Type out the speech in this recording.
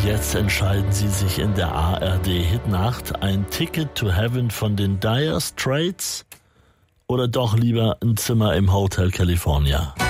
Jetzt entscheiden Sie sich in der ARD-Hitnacht, ein Ticket to Heaven von den Dire Straits oder doch lieber ein Zimmer im Hotel California.